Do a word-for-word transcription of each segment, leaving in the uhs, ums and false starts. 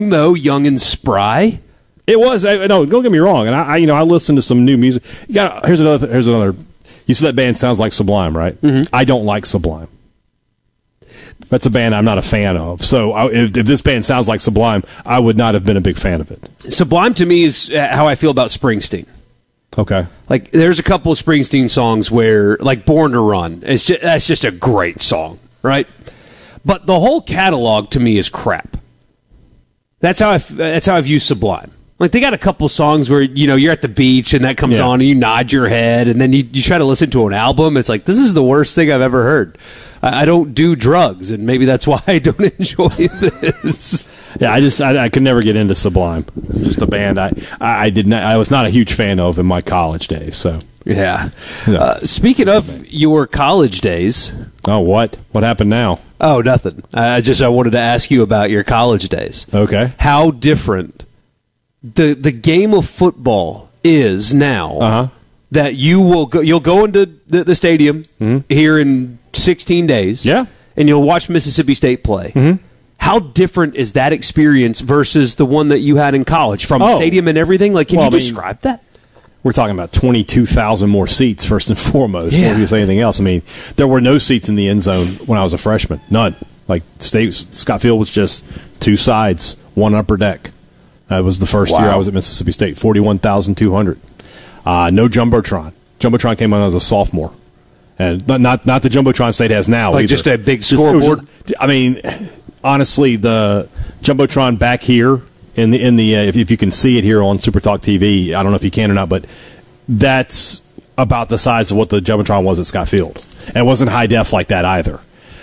though, young and spry. It was. I, no, don't get me wrong. And I, I, you know, I listened to some new music. You got here's another. Here's another. You said that band sounds like Sublime, right? Mm-hmm. I don't like Sublime. That's a band I'm not a fan of. So I, if, if this band sounds like Sublime, I would not have been a big fan of it. Sublime to me is how I feel about Springsteen. Okay. Like, there's a couple of Springsteen songs where, like Born to Run, it's just, that's just a great song, right? But the whole catalog to me is crap. That's how I, that's how I view Sublime. Like, they got a couple songs where, you know, you're at the beach and that comes yeah. on and you nod your head and then you, you try to listen to an album. It's like, this is the worst thing I've ever heard. I, I don't do drugs, and maybe that's why I don't enjoy this. Yeah, I just I, I could never get into Sublime. Just a band I, I I did not I was not a huge fan of in my college days. So yeah. yeah. Uh, speaking of your college days, oh what what happened now? Oh, nothing. I just I wanted to ask you about your college days. Okay, how different the the game of football is now. Uh-huh. That you will go, you'll go into the, the stadium mm-hmm. here in sixteen days. Yeah, and you'll watch Mississippi State play. Mm-hmm. How different is that experience versus the one that you had in college, from oh. stadium and everything? Like, can well, you I mean, describe that? We're talking about twenty-two thousand more seats, first and foremost. Yeah. Before you say anything else, I mean, there were no seats in the end zone when I was a freshman. None. Like, State, Scott Field was just two sides, one upper deck. That was the first wow. year I was at Mississippi State, forty-one thousand two hundred. Uh, no Jumbotron. Jumbotron came on as a sophomore. And not not, not the Jumbotron State has now. Like either. just a big scoreboard? Just, I mean, honestly, the Jumbotron back here, in the, in the uh, if, if you can see it here on Super Talk T V, I don't know if you can or not, but that's about the size of what the Jumbotron was at Scott Field. And it wasn't high def like that either.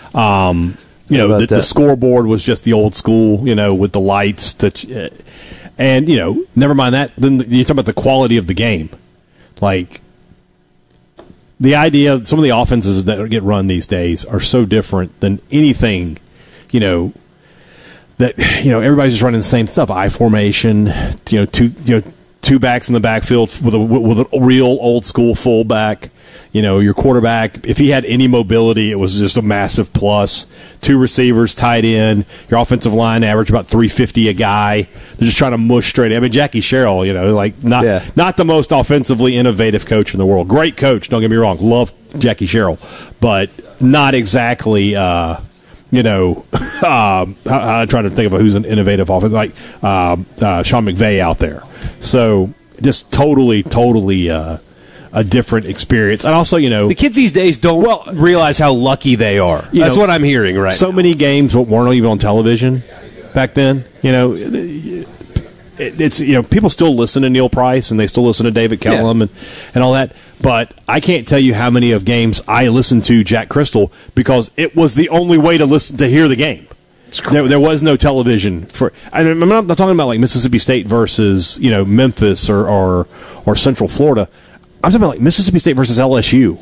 Um, you know, the, the scoreboard was just the old school, you know, with the lights. To, uh, and, you know, never mind that. Then you're talking about the quality of the game. Like, the idea, some of the offenses that get run these days are so different than anything, you know, that, you know, everybody's just running the same stuff. I formation, you know, two, you know, two backs in the backfield with a, with a real old school fullback. You know, your quarterback, if he had any mobility, it was just a massive plus. Two receivers, tight end. Your offensive line average about three fifty a guy. They're just trying to mush straight. I mean, Jackie Sherrill, you know, like not yeah. not the most offensively innovative coach in the world. Great coach, don't get me wrong. Love Jackie Sherrill, but not exactly. Uh, you know, um, I, I'm trying to think of who's an innovative offense, like uh, uh, Sean McVay out there. So just totally, totally. Uh, a different experience. And also, you know, the kids these days don't well, realize how lucky they are. That's know, what I'm hearing right so now. many games weren't even on television back then. You know, it, it's, you know, people still listen to Neil Price and they still listen to David Kellum yeah. and, and all that. But I can't tell you how many of games I listened to Jack Crystal because it was the only way to listen to hear the game. There, there was no television for. I mean, I'm not, not talking about like Mississippi State versus, you know, Memphis or or, or Central Florida. I'm talking about like Mississippi State versus L S U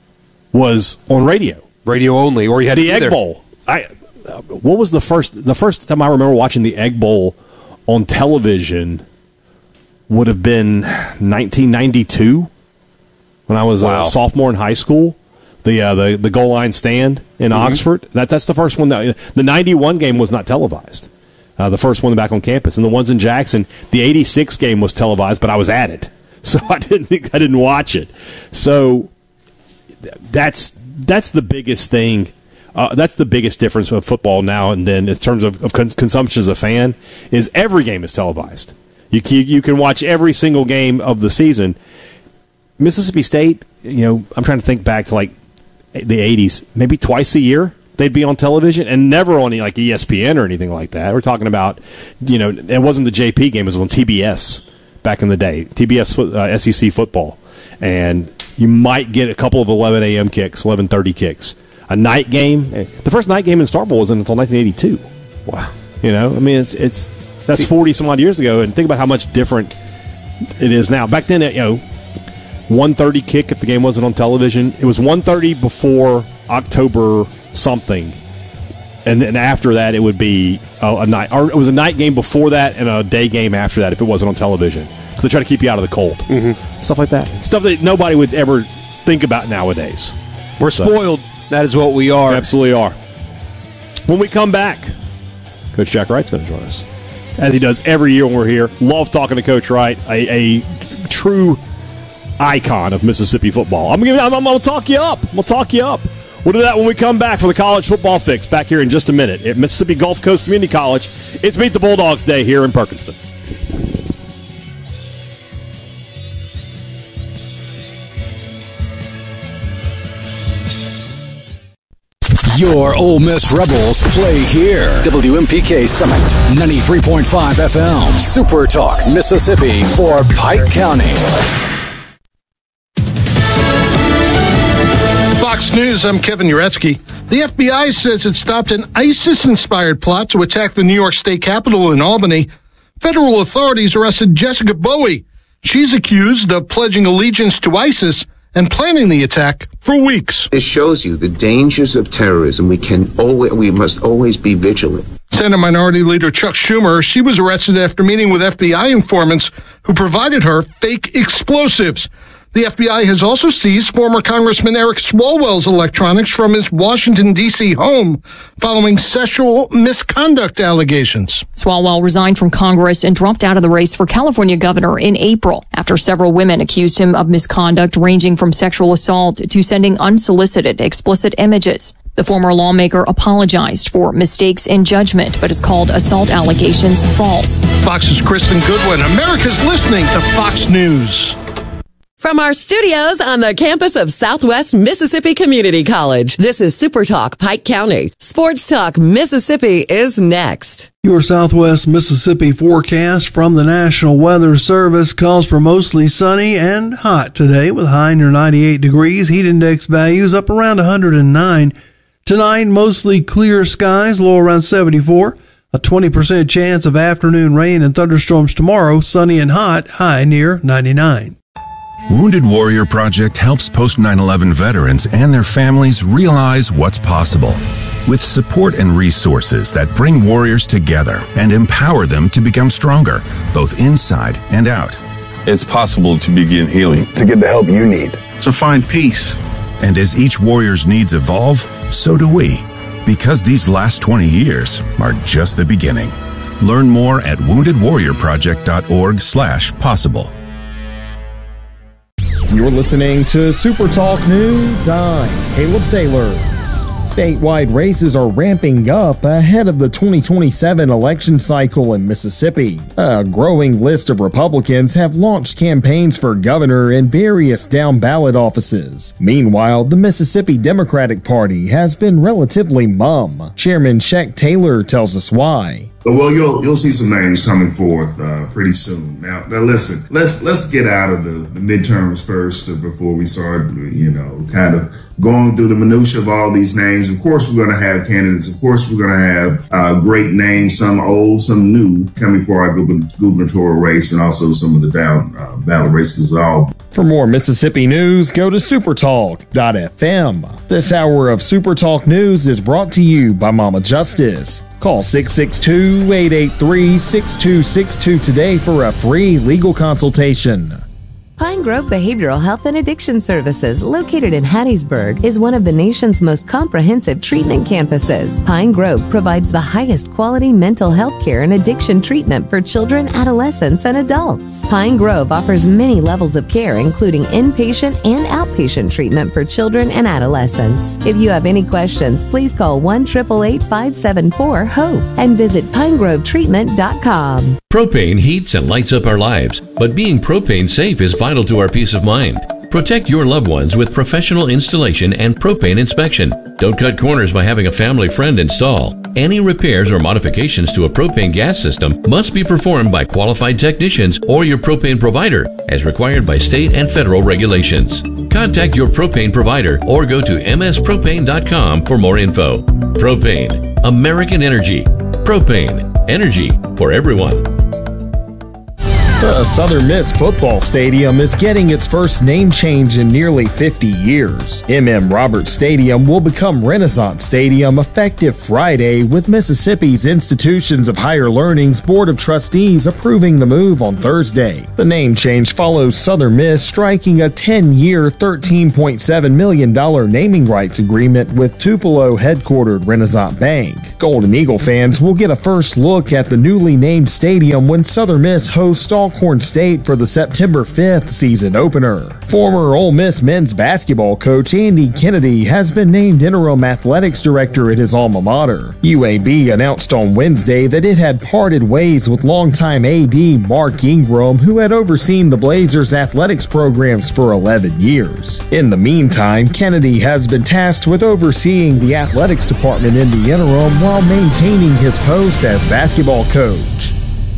was on radio, radio only, or you had the to Egg there. Bowl. I uh, what was the first the first time I remember watching the Egg Bowl on television would have been nineteen ninety-two when I was wow. a sophomore in high school. The uh, the the goal line stand in mm-hmm. Oxford. That that's the first one. That, the ninety-one game was not televised. Uh, the first one back on campus, and the ones in Jackson. The eighty-six game was televised, but I was at it. So I didn't I didn't watch it. So that's that's the biggest thing. Uh, that's the biggest difference of football now and then in terms of, of cons- consumption as a fan is every game is televised. You can, you can watch every single game of the season. Mississippi State, you know, I'm trying to think back to like the eighties, maybe twice a year they'd be on television and never on like E S P N or anything like that. We're talking about, you know, it wasn't the J P game, it was on T B S. Back in the day, T B S uh, S E C football, and you might get a couple of eleven a.m. kicks, eleven thirty kicks. A night game, the first night game in Starkville wasn't until nineteen eighty-two. Wow, you know, I mean, it's it's that's forty some odd years ago, and think about how much different it is now. Back then, you know, one thirty kick if the game wasn't on television. It was one thirty before October something. And then after that, it would be a, a night, or it was a night game before that, and a day game after that if it wasn't on television. So they try to keep you out of the cold, mm-hmm. stuff like that, stuff that nobody would ever think about nowadays. We're so, spoiled. That is what we are. Absolutely are. When we come back, Coach Jack Wright's going to join us. as he does every year when we're here. Love talking to Coach Wright, a, a true icon of Mississippi football. I'm going I'm, I'm to talk you up. I'm going to talk you up. We'll do that when we come back for the College Football Fix back here in just a minute at Mississippi Gulf Coast Community College. It's Meet the Bulldogs Day here in Perkinston. Your Ole Miss Rebels play here. W M P K Summit, ninety-three point five F M. Super Talk, Mississippi for Pike County. Fox News, I'm Kevin Uretsky. The F B I says it stopped an ISIS-inspired plot to attack the New York State Capitol in Albany. Federal authorities arrested Jessica Bowie. She's accused of pledging allegiance to ISIS and planning the attack for weeks. This shows you the dangers of terrorism. We can always, we must always be vigilant. Senate Minority Leader Chuck Schumer, she was arrested after meeting with F B I informants who provided her fake explosives. The F B I has also seized former Congressman Eric Swalwell's electronics from his Washington, D C home following sexual misconduct allegations. Swalwell resigned from Congress and dropped out of the race for California governor in April after several women accused him of misconduct ranging from sexual assault to sending unsolicited explicit images. The former lawmaker apologized for mistakes in judgment, but has called assault allegations false. Fox's Kristen Goodwin. America's listening to Fox News. From our studios on the campus of Southwest Mississippi Community College, this is Super Talk Pike County. Sports Talk Mississippi is next. Your Southwest Mississippi forecast from the National Weather Service calls for mostly sunny and hot today with high near ninety-eight degrees, heat index values up around one hundred nine. Tonight, mostly clear skies, low around seventy-four. A twenty percent chance of afternoon rain and thunderstorms tomorrow, sunny and hot, high near ninety-nine. Wounded Warrior Project helps post nine eleven veterans and their families realize what's possible. With support and resources that bring warriors together and empower them to become stronger, both inside and out. It's possible to begin healing. To get the help you need. To find peace. And as each warrior's needs evolve, so do we. Because these last twenty years are just the beginning. Learn more at wounded warrior project dot org slash possible. You're listening to Super Talk News. I'm Caleb Sailors. Statewide races are ramping up ahead of the twenty twenty-seven election cycle in Mississippi. A growing list of Republicans have launched campaigns for governor in various down-ballot offices. Meanwhile, the Mississippi Democratic Party has been relatively mum. Chairman Sheck Taylor tells us why. Well, you'll you'll see some names coming forth uh, pretty soon. Now, now listen, let's let's get out of the, the midterms first uh, before we start, you know, kind of going through the minutia of all these names. Of course, we're going to have candidates. Of course, we're going to have uh, great names, some old, some new, coming for our gubernatorial race, and also some of the down uh, ballot races. All. For more Mississippi news, go to supertalk dot f m. This hour of Super Talk News is brought to you by Mama Justice. Call six six two, eight eight three, six two six two today for a free legal consultation. Pine Grove Behavioral Health and Addiction Services, located in Hattiesburg, is one of the nation's most comprehensive treatment campuses. Pine Grove provides the highest quality mental health care and addiction treatment for children, adolescents, and adults. Pine Grove offers many levels of care, including inpatient and outpatient treatment for children and adolescents. If you have any questions, please call one eight eight eight, five seven four, HOPE and visit pine grove treatment dot com. Propane heats and lights up our lives, but being propane safe is vital to our peace of mind. Protect your loved ones with professional installation and propane inspection. Don't cut corners by having a family friend install. Any repairs or modifications to a propane gas system must be performed by qualified technicians or your propane provider, as required by state and federal regulations. Contact your propane provider or go to m s propane dot com for more info. Propane, American Energy. Propane, energy for everyone. The Southern Miss Football Stadium is getting its first name change in nearly fifty years. M M Roberts Stadium will become Renaissance Stadium effective Friday, with Mississippi's Institutions of Higher Learning's Board of Trustees approving the move on Thursday. The name change follows Southern Miss striking a ten-year, thirteen point seven million dollars naming rights agreement with Tupelo-headquartered Renaissance Bank. Golden Eagle fans will get a first look at the newly named stadium when Southern Miss hosts Alcorn State for the September fifth season opener. Former Ole Miss men's basketball coach Andy Kennedy has been named interim athletics director at his alma mater. U A B announced on Wednesday that it had parted ways with longtime A D Mark Ingram, who had overseen the Blazers' athletics programs for eleven years. In the meantime, Kennedy has been tasked with overseeing the athletics department in the interim while maintaining his post as basketball coach.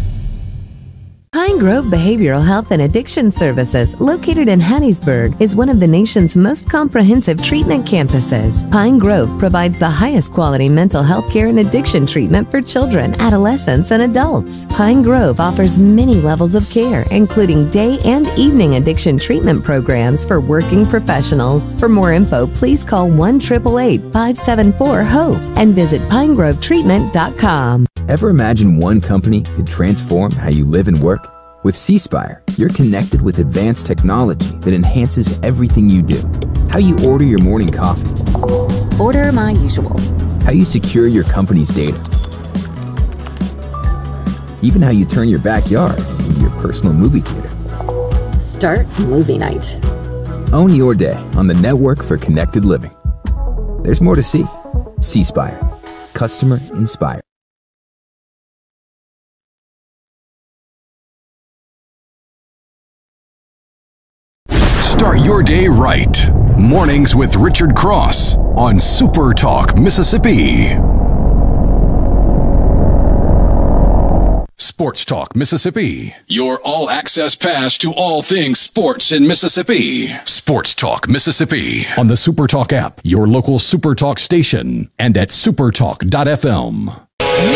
Pine Grove Behavioral Health and Addiction Services, located in Hattiesburg, is one of the nation's most comprehensive treatment campuses. Pine Grove provides the highest quality mental health care and addiction treatment for children, adolescents, and adults. Pine Grove offers many levels of care, including day and evening addiction treatment programs for working professionals. For more info, please call one eight eight eight, five seven four, HOPE and visit pine grove treatment dot com. Ever imagine one company could transform how you live and work? With C Spire, you're connected with advanced technology that enhances everything you do. How you order your morning coffee. Order my usual. How you secure your company's data. Even how you turn your backyard into your personal movie theater. Start movie night. Own your day on the network for connected living. There's more to see. C Spire. Customer inspired. Start your day right. Mornings with Richard Cross on Super Talk Mississippi. Sports Talk Mississippi. Your all-access pass to all things sports in Mississippi. Sports Talk Mississippi on the Super Talk app, your local Super Talk station, and at supertalk dot f m.